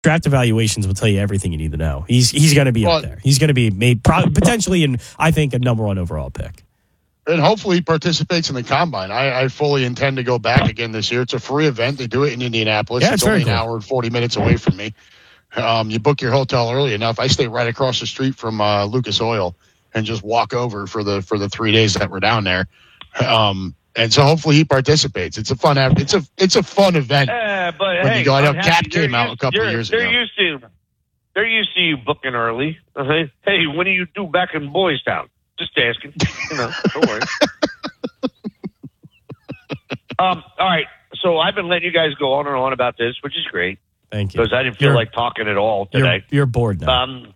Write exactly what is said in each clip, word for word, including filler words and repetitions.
Draft evaluations will tell you everything you need to know. He's he's going to be well, up there. He's going to be made probably, potentially, in I think, a number one overall pick. And hopefully he participates in the combine. I, I fully intend to go back again this year. It's a free event. They do it in Indianapolis. Yeah, it's it's only very an cool. hour and forty minutes away from me. Um, you book your hotel early enough. I stay right across the street from uh, Lucas Oil and just walk over for the for the three days that we're down there. Um, and so hopefully he participates. It's a fun it's a it's a fun event. Uh, but when hey, you go, I know I'm Cap happy. came They're out a used- couple they're- of years they're ago. Used to, they're used to you booking early. Uh, hey, when do you do back in Boys Town? Just asking. You know, don't worry. um, all right. So I've been letting you guys go on and on about this, which is great. Thank you. Because I didn't feel You're- like talking at all You're, today. you're bored now. Um,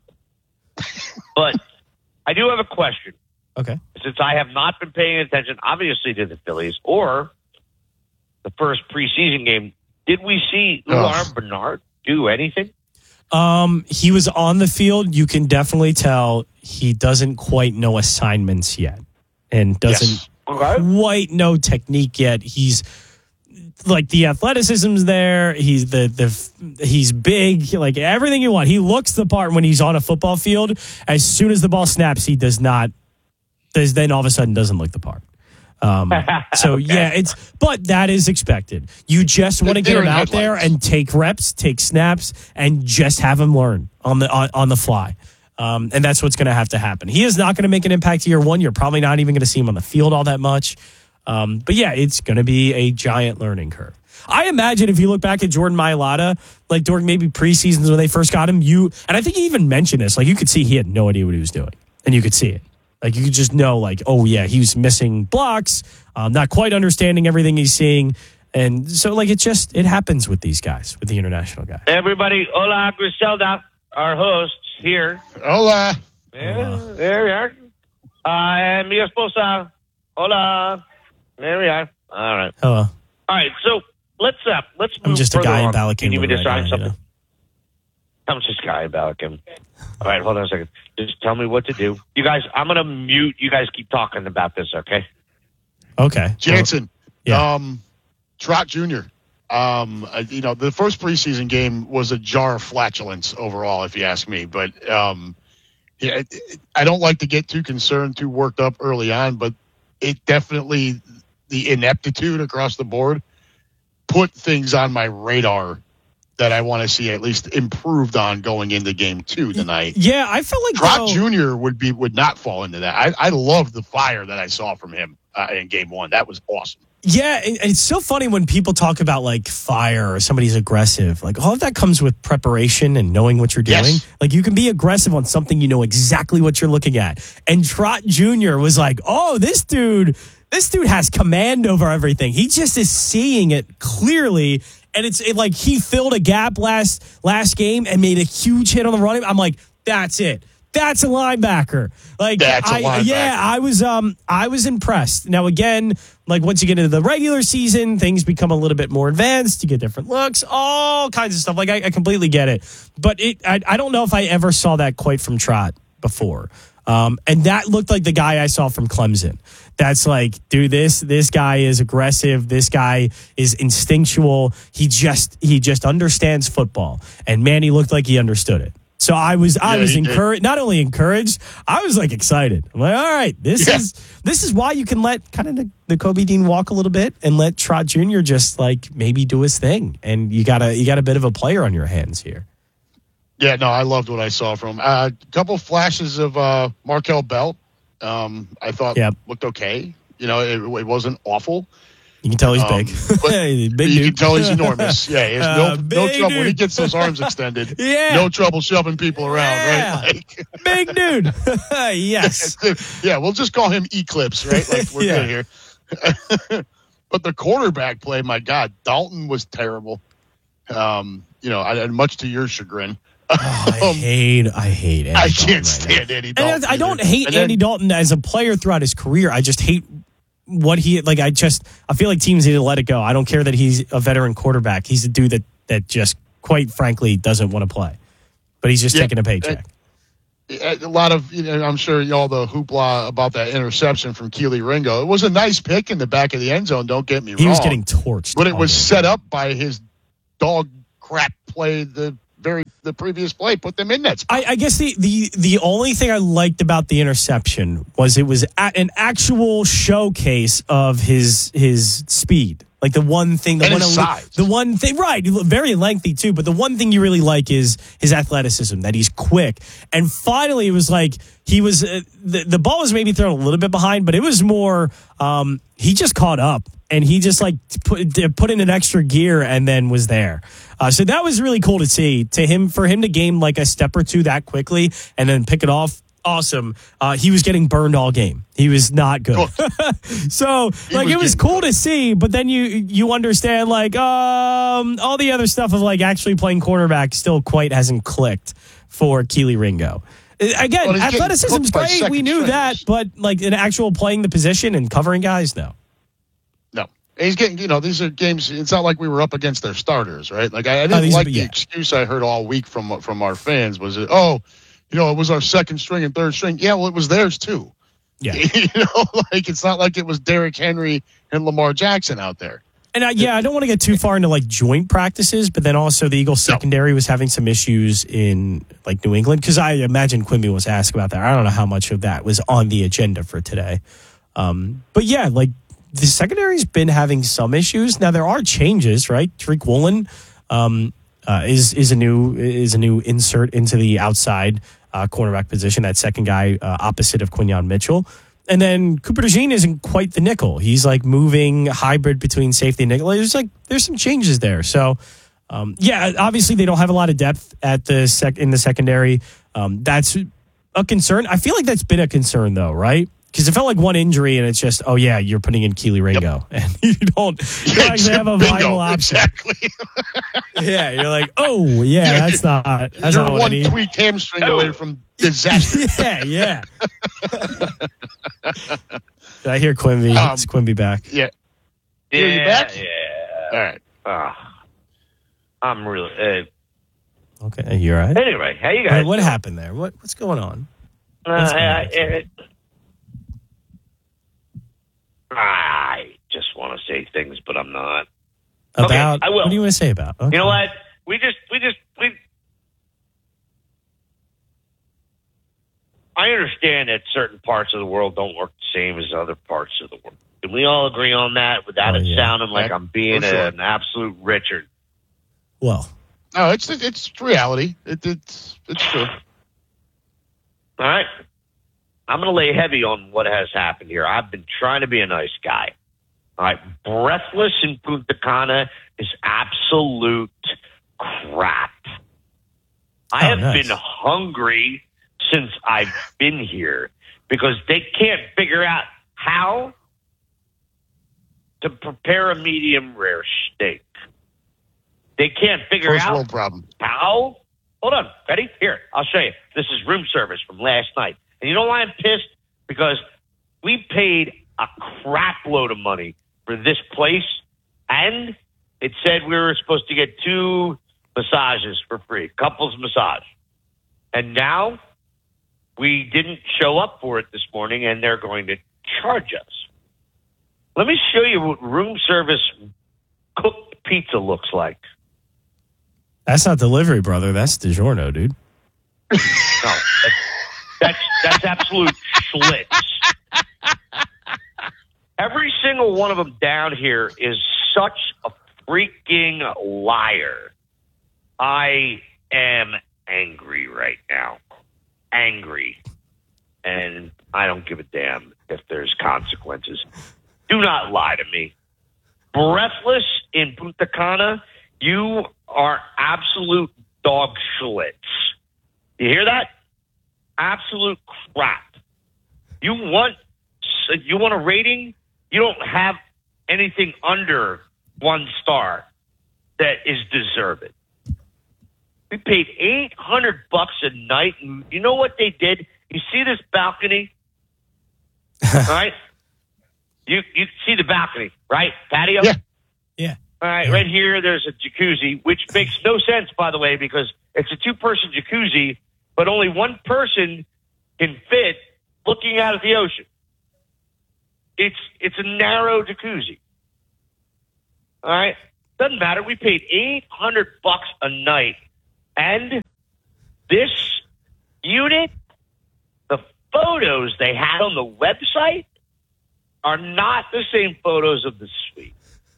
but I do have a question. Okay. Since I have not been paying attention, obviously, to the Phillies or the first preseason game, did we see Luar Bernard do anything? Um, he was on the field. You can definitely tell he doesn't quite know assignments yet, and doesn't Yes. Okay. quite know technique yet. He's like the athleticism's there. He's the the he's big. Like everything you want. He looks the part when he's on a football field. As soon as the ball snaps, he does not. Does then all of a sudden doesn't look the part. Um, so Okay. yeah, it's but that is expected. You just want to get They're him in out there headlights. and take reps, take snaps, and just have him learn on the on, on the fly. Um, and that's what's going to have to happen. He is not going to make an impact year one. You're probably not even going to see him on the field all that much. Um, but yeah, it's going to be a giant learning curve. I imagine if you look back at Jordan Mailata, like during maybe preseasons when they first got him, you and I think he even mentioned this. Like you could see he had no idea what he was doing, and you could see it. Like you could just know, like, oh yeah, he was missing blocks, um, not quite understanding everything he's seeing, and so like it just it happens with these guys, with the international guys. Everybody, hola, Griselda, our hosts here. Hola. Yeah, there we are. Uh, and mi esposa, hola. There we are. All right. Hello, All right, so let's uh, let's move I'm just a further guy in on. Bala You need me to right sign now, something? you know? I'm just a guy in Balakin. All right, hold on a second. Just tell me what to do. You guys, I'm going to mute. You guys keep talking about this, okay? Okay, Jansen. Yeah. Um, Trot Junior Um, uh, you know, the first preseason game was a jar of flatulence overall, if you ask me. But um, yeah, it, it, I don't like to get too concerned, too worked up early on. But it definitely, the ineptitude across the board, put things on my radar that I want to see at least improved on going into game two tonight. Yeah, I felt like Trot though, Junior would be would not fall into that. I, I loved the fire that I saw from him uh, in game one. That was awesome. Yeah, and it's so funny when people talk about like fire or somebody's aggressive. Like all of that comes with preparation and knowing what you're doing. Yes. Like you can be aggressive on something you know exactly what you're looking at. And Trot Junior was like, "Oh, this dude, this dude has command over everything. He just is seeing it clearly." And it's it, like he filled a gap last last game and made a huge hit on the running. I'm like, that's it. That's a linebacker. Like That's a I, linebacker. Yeah, I was um I was impressed. Now again, like once you get into the regular season, things become a little bit more advanced. You get different looks, all kinds of stuff. Like I, I completely get it, but it I, I don't know if I ever saw that quite from Trot before. Um, and that looked like the guy I saw from Clemson. That's like, dude, this this guy is aggressive. This guy is instinctual. He just he just understands football. And man, he looked like he understood it. So I was I Yeah, was he did. encouraged, not only encouraged, I was like excited. I'm like, all right, this Yeah. is this is why you can let kind of the, the Kobe Dean walk a little bit and let Trot Junior just like maybe do his thing. And you got a you got a bit of a player on your hands here. Yeah, no, I loved what I saw from him. A uh, couple flashes of uh, Markel Bell. Um, I thought Yep. looked okay. You know, it, it wasn't awful. You can tell he's Um, big. but Hey, big you dude. can tell he's enormous. Yeah, he has no, Uh, no big trouble when he dude. gets those arms extended. Yeah. No trouble shoving people around, Yeah. right? Like, Big dude. Yes. yeah, we'll just call him Eclipse, right? Like we're Yeah. good here. But the quarterback play, my God, Dalton was terrible. Um, you know, and much to your chagrin. Oh, I Um, hate, I hate. Andy I Dalton can't right stand Andy now. Dalton. And I don't either. hate And then- Andy Dalton as a player throughout his career. I just hate what he like. I just I feel like teams need to let it go. I don't care that he's a veteran quarterback. He's a dude that that just quite frankly doesn't want to play, but he's just Yeah, taking a paycheck. a lot of, you know, I'm sure all the hoopla about that interception from Keely Ringo. It was a nice pick in the back of the end zone. Don't get me he wrong. was getting torched, but it was all set up by his dog crap play the very the previous play put them in that spot. I, I guess the, the the only thing I liked about the interception was it was a, an actual showcase of his his speed. Like the one thing, the and one, his size. the one thing, right? Very lengthy too, but the one thing you really like is his athleticism. That he's quick, and finally, it was like he was. Uh, the the ball was maybe thrown a little bit behind, but it was more. Um, he just caught up, and he just like put put in an extra gear, and then was there. Uh, so that was really cool to see. To him, for him to gain like a step or two that quickly, and then pick it off. Awesome. Uh, he was getting burned all game. He was not good. so, He like, was it was cool to see, but then you you understand, like, um, all the other stuff of, like, actually playing cornerback still quite hasn't clicked for Keely Ringo. Uh, Again, Well, he's getting athleticism's cooked by great. We second knew that, stringers. but, like, an actual playing the position and covering guys, no. No. He's getting, you know, these are games. It's not like we were up against their starters, right? Like, I, I Oh, didn't these are- like the yeah. excuse I heard all week from from our fans was, it, oh, you know, it was our second string and third string. Yeah, well, it was theirs too. Yeah. You know, like it's not like it was Derrick Henry and Lamar Jackson out there. And I, yeah, I don't want to get too far into like joint practices, but then also the Eagles secondary was having some issues in like New England because I imagine Quimby was asked about that. I don't know how much of that was on the agenda for today. Um, but yeah, like the secondary's been having some issues. Now there are changes, right? Tariq Woolen um, uh, is is a new is a new insert into the outside uh, cornerback position. That second guy uh, opposite of Quinyon Mitchell. And then Cooper DeJean isn't quite the nickel. He's like moving hybrid between safety and nickel. There's like there's some changes there. So um, yeah, obviously they don't have a lot of depth at the sec in the secondary. Um, that's a concern. I feel like that's been a concern though, right? Because it felt like one injury and it's just, oh yeah, you're putting in Keely Ringo, yep. and you don't, you don't actually have a Bingo, viable option. Exactly. Yeah, you're like, oh yeah, that's not that's You're not what I one need. tweaked hamstring away from disaster. Yeah, yeah. Did I hear Quimby? Um, it's Quimby back. Yeah. Yeah, Are you back? yeah. All right. Uh, I'm really. Uh, Okay, you're right. anyway, how you All guys? right, what happened there? What what's going on? Uh, What's going on? I, I, I just want to say things, but I'm not. About I will. what do you want to say about? Okay. You know what? We just, we just, we. I understand that certain parts of the world don't work the same as other parts of the world. Can we all agree on that without Oh, it yeah. sounding like Yeah, I'm being for sure. an absolute Richard? Well, No, it's it's reality. It, it's it's true. All right. I'm going to lay heavy on what has happened here. I've been trying to be a nice guy. All right. Breathless in Punta Cana is absolute crap. I Oh, have nice. been hungry since I've been here because they can't figure out how to prepare a medium rare steak. They can't figure First out world problem. how? Hold on. Ready? Here, I'll show you. This is room service from last night. And you know why I'm pissed? Because we paid a crap load of money for this place, and it said we were supposed to get two massages for free, couples massage. And now we didn't show up for it this morning, and they're going to charge us. Let me show you what room service cooked pizza looks like. that's not delivery, brother. That's DiGiorno, dude. No, that's that's, that's absolute schlitz. Every single one of them down here is such a freaking liar. I am angry right now. Angry. And I don't give a damn if there's consequences. Do not lie to me. Breathless in Punta Cana, you are absolute dog schlitz. You hear that? Absolute crap. You want you want a rating? You don't have anything under one star that is deserved. We paid eight hundred bucks a night, and you know what they did? You see this balcony, all right? You you see the balcony, right? Patio. Yeah. Yeah. All right, Yeah. right here, there's a jacuzzi, which makes no sense, by the way, because it's a two-person jacuzzi, but only one person can fit looking out at the ocean. It's it's a narrow jacuzzi. All right, doesn't matter. We paid eight hundred bucks a night And this unit, the photos they had on the website are not the same photos of the suite.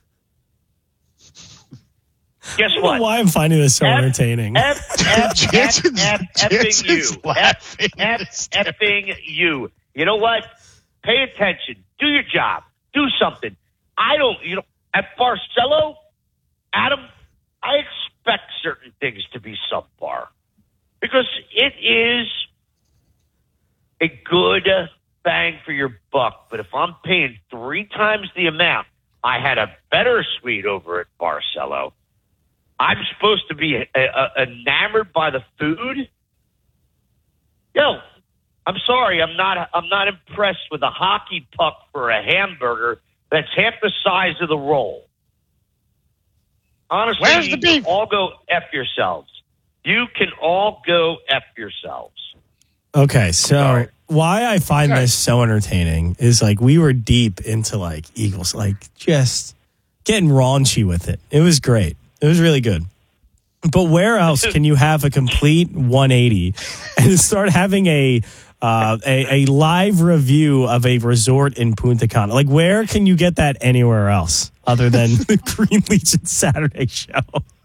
Guess I don't what? know why I'm finding this so F- entertaining. F, F, F, Jansen's- F, effing you. Jansen's laughing F, this F, effing you. You know what? Pay attention. Do your job. Do something. I don't, you know, at Barcelo, Adam, I expect certain things to be subpar because it is a good bang for your buck. But if I'm paying three times the amount, I had a better suite over at Barcelo. I'm supposed to be uh, uh, enamored by the food. Yo, I'm sorry, I'm not. I'm not impressed with a hockey puck for a hamburger that's half the size of the roll. Honestly, Where's the you beef? can all go F yourselves. You can all go F yourselves. Okay, so Sorry. why I find Okay. this so entertaining is like we were deep into like Eagles, like just getting raunchy with it. It was great. It was really good. But where else can you have a complete one eighty and start having a uh, a, a live review of a resort in Punta Cana? Like, where can you get that anywhere else other than the Green Legion Saturday show?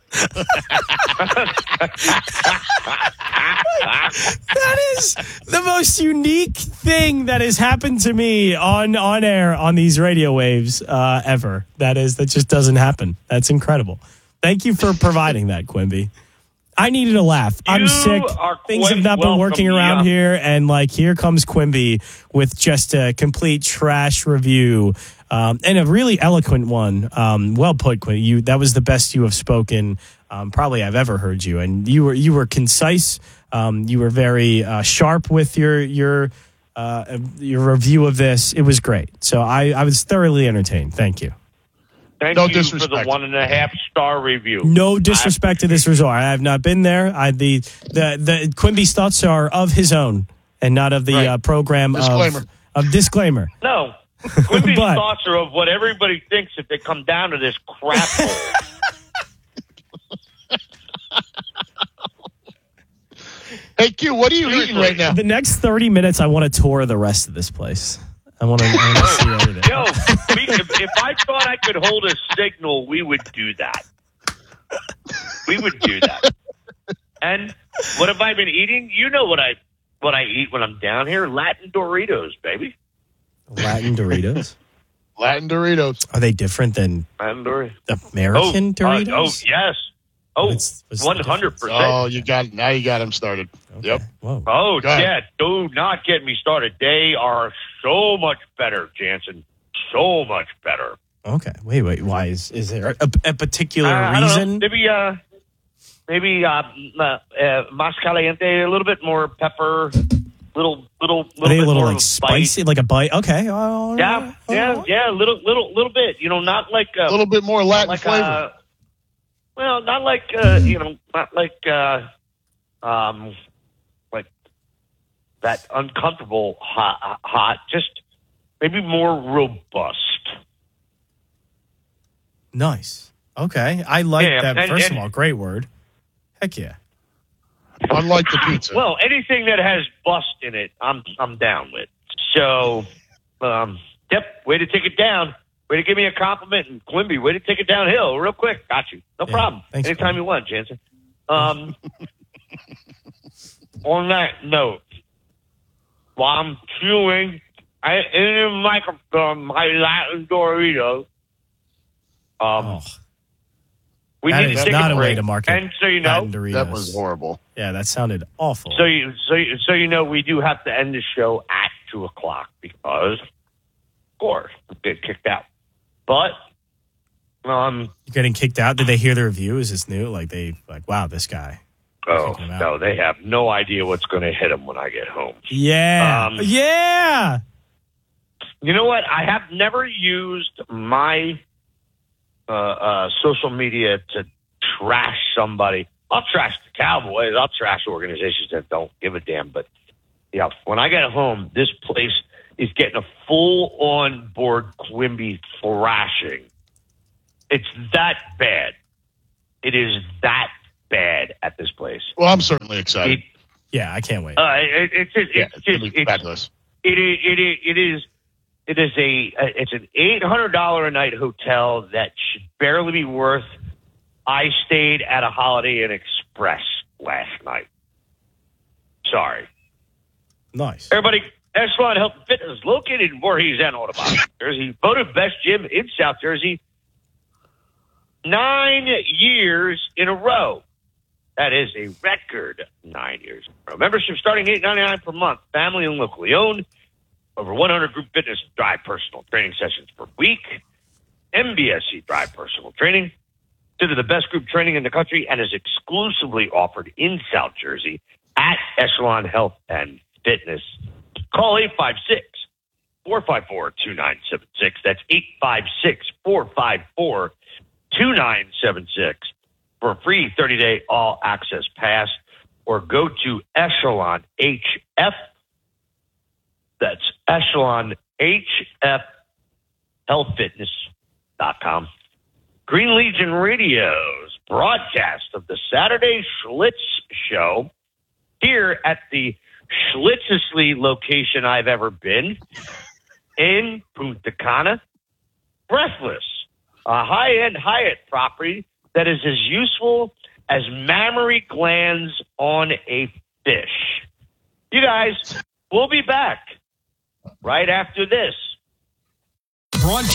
That is the most unique thing that has happened to me on, on air on these radio waves uh, ever. That is, that just doesn't happen. That's incredible. Thank you for providing that, Quimby. I needed a laugh. I'm You sick. are Things have quite not been working welcome, around yeah. here. And like, here comes Quimby with just a complete trash review. Um, and a really eloquent one. Um, well put, Quimby. You, that was the best you have spoken. Um, probably I've ever heard you. And you were, you were concise. Um, you were very uh, sharp with your, your, uh, your review of this. It was great. So I, I was thoroughly entertained. Thank you. Thank No you for disrespect. the one and a half star review. No disrespect to this resort. I have not been there. I the the the Quimby's thoughts are of his own and not of the Right. uh, program Disclaimer. of, of disclaimer. No. Quimby's But- thoughts are of what everybody thinks if they come down to this crap hole. Hey, Q, what are you eating right now? The next thirty minutes, I want to tour the rest of this place. I want to, I want to see everything. Yo, we, if, if I thought I could hold a signal, we would do that. We would do that. And what have I been eating? You know what I what I eat when I'm down here? Latin Doritos, baby. Latin Doritos. Latin Doritos. Are they different than Latin Doritos. American oh, Doritos? uh, oh, yes. Oh, What's- what's the one hundred percent. Oh, you got now. You got him started. Okay. Yep. Whoa. Oh, Go ahead. yeah. Do not get me started. They are so much better, Jansen. So much better. Okay. Wait, wait. Why is is there a, a particular Uh, I don't know. reason? Maybe, uh, maybe uh, uh, uh, mas caliente, a little bit more pepper, little, little, Are little they a bit little more like of a spicy, like a bite? Okay. all Bite. right. Yeah, yeah, All yeah. Little, little, little, little bit. You know, not like A uh, little bit more Latin like flavor. uh, well, not like uh, you know, not like uh, um, like that uncomfortable hot, hot. Just maybe more robust. Nice. Okay. I like Yeah, that. and- First and- of all, great word. Heck yeah. Unlike the pizza. Well, anything that has bust in it, I'm I'm down with. So, um, yep, way to take it down. Way to give me a compliment, and Quimby, way to take it downhill real quick. Got you. No Yeah, problem. thanks, Anytime Quimby. you want, Jansen. Um, on that note, while I'm chewing I, in the microphone my Latin Doritos, um, Oh, we that need is to take not a a way break. to market And so you know, Latin Doritos. That was horrible. Yeah, that sounded awful. So you, so you, so you know, we do have to end the show at two o'clock because, of course, we get kicked out. But, um, You're getting kicked out? Did they hear the review? Is this new? Like they like, wow, this guy. oh Kicking 'em out. no, they have no idea what's going to hit them when I get home. Yeah. Um, yeah. You know what? I have never used my uh, uh, social media to trash somebody. I'll trash the Cowboys. I'll trash organizations that don't give a damn. But yeah, when I get home, this place is getting a full-on board Quimby thrashing. It's that bad. It is that bad at this place. Well, I'm certainly excited. It, Yeah, I can't wait. uh, it, it's just, yeah, it's it's just gonna be it's, fabulous. it is it is it is it is a it's an eight hundred dollar a night hotel that should barely be worth. I stayed at a Holiday Inn Express last night. Sorry, Nice. everybody. Echelon Health and Fitness is located in Voorhees and Audubon, Jersey. Voted best gym in South Jersey nine years in a row. That is a record nine years in a row. Membership starting eight ninety-nine per month. Family and locally owned. Over one hundred group fitness drive personal training sessions per week. M B S C drive personal training. Considered the best group training in the country and is exclusively offered in South Jersey at Echelon Health and Fitness. Call eight five six, four five four, two nine seven six. That's eight five six, four five four, two nine seven six for a free thirty-day all-access pass, or go to Echelon H F. That's Echelon H F health fitness dot com. Green Legion Radio's broadcast of the Saturday Schlitz Show here at the Schlitzesly location I've ever been in Punta Cana. Breathless, a high-end Hyatt property that is as useful as mammary glands on a fish. You guys, we'll be back right after this. Brunch.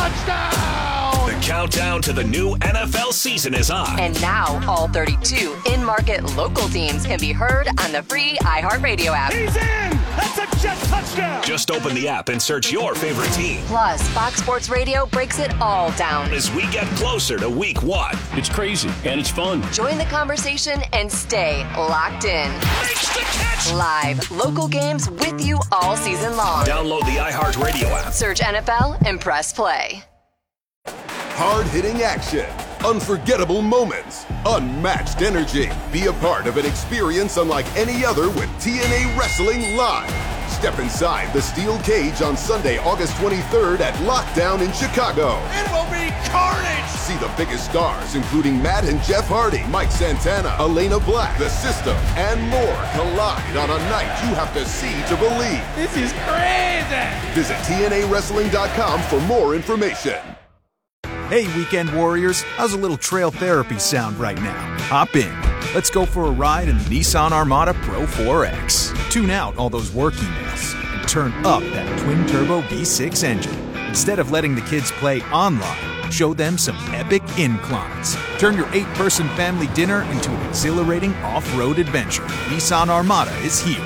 The countdown to the new N F L season is on. And now all thirty-two in-market local teams can be heard on the free iHeartRadio app. He's in! That's a jet touchdown! Just open the app and search your favorite team Plus, Fox Sports Radio breaks it all down. as we get closer to week one. It's crazy, and it's fun. Join the conversation and stay locked in. Makes the catch! Live, local games with you all season long. Download the iHeartRadio app. Search N F L and press play. Hard-hitting action, unforgettable moments, unmatched energy. Be a part of an experience unlike any other with T N A Wrestling Live. Step inside the steel cage on Sunday, August twenty-third at Lockdown in Chicago. It will be carnage! See the biggest stars, including Matt and Jeff Hardy, Mike Santana, Elena Black, The System, and more collide on a night you have to see to believe. This is crazy! Visit T N A wrestling dot com for more information. Hey, Weekend Warriors, how's a little trail therapy sound right now? Hop in. Let's go for a ride in the Nissan Armada Pro four X. Tune out all those work emails and turn up that twin-turbo V six engine. Instead of letting the kids play online, show them some epic inclines. Turn your eight-person family dinner into an exhilarating off-road adventure. Nissan Armada is here.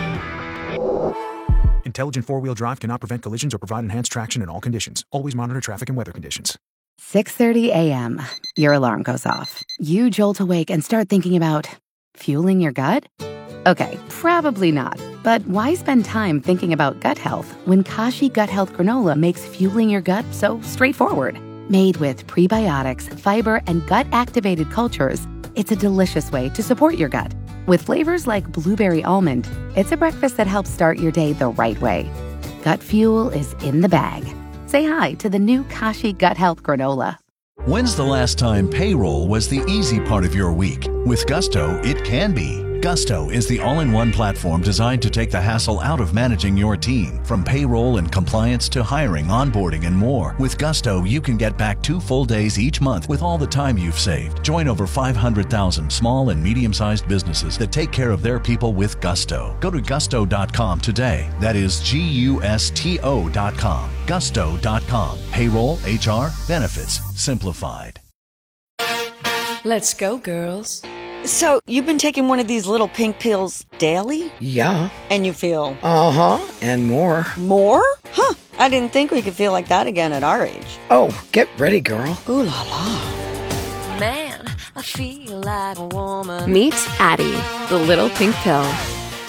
Intelligent four-wheel drive cannot prevent collisions or provide enhanced traction in all conditions. Always monitor traffic and weather conditions. six thirty a.m. Your alarm goes off. You jolt awake and start thinking about fueling your gut? Okay, probably not. But why spend time thinking about gut health when Kashi Gut Health Granola makes fueling your gut so straightforward? Made with prebiotics, fiber, and gut-activated cultures, it's a delicious way to support your gut. With flavors like blueberry almond, it's a breakfast that helps start your day the right way. Gut fuel is in the bag. Say hi to the new Kashi Gut Health Granola. When's the last time payroll was the easy part of your week? With Gusto, it can be. Gusto is the all-in-one platform designed to take the hassle out of managing your team. From payroll and compliance to hiring, onboarding, and more. With Gusto, you can get back two full days each month with all the time you've saved. Join over five hundred thousand small and medium-sized businesses that take care of their people with Gusto. Go to gusto dot com today. That is G U S T O dot com. gusto dot com. Payroll, H R, benefits, simplified. Let's go, girls. So, you've been taking one of these little pink pills daily? Yeah. And you feel? Uh-huh, and more. More? Huh, I didn't think we could feel like that again at our age. Oh, get ready, girl. Ooh la la. Man, I feel like a woman. Meet Addie, the little pink pill.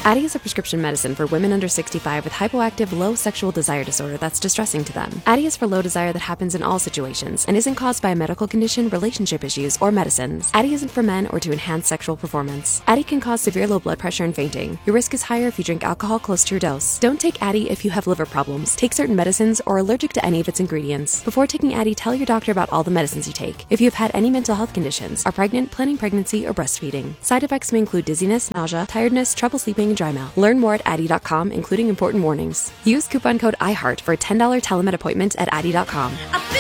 Addyi is a prescription medicine for women under sixty-five with hypoactive low sexual desire disorder that's distressing to them. Addyi is for low desire that happens in all situations and isn't caused by a medical condition, relationship issues, or medicines. Addyi isn't for men or to enhance sexual performance. Addyi can cause severe low blood pressure and fainting. Your risk is higher if you drink alcohol close to your dose. Don't take Addyi if you have liver problems, take certain medicines, or are allergic to any of its ingredients. Before taking Addyi, tell your doctor about all the medicines you take. If you have had any mental health conditions, are pregnant, planning pregnancy, or breastfeeding. Side effects may include dizziness, nausea, tiredness, trouble sleeping, and dry mouth. Learn more at addyi dot com, including important warnings. Use coupon code iHeart for a ten dollars telemed appointment at addyi dot com.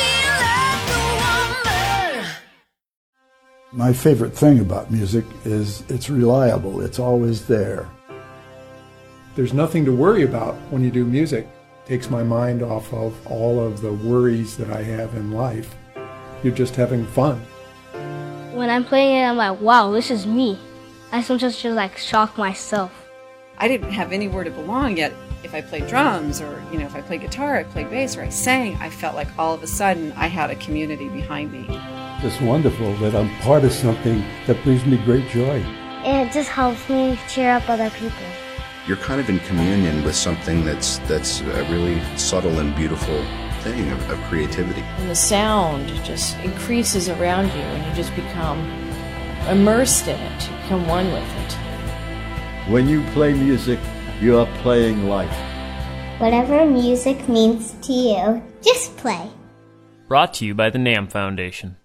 My favorite thing about music is it's reliable. It's always there. There's nothing to worry about when you do music. It takes my mind off of all of the worries that I have in life. You're just having fun. When I'm playing it, I'm like, wow, this is me. I sometimes just like shock myself. I didn't have anywhere to belong yet. If I played drums or, you know, if I played guitar, I played bass, or I sang, I felt like all of a sudden I had a community behind me. It's wonderful that I'm part of something that brings me great joy. And it just helps me cheer up other people. You're kind of in communion with something that's that's a really subtle and beautiful thing of, of creativity. And the sound just increases around you and you just become immersed in it. You become one with it. When you play music, you are playing life. Whatever music means to you, just play. Brought to you by the NAMM Foundation.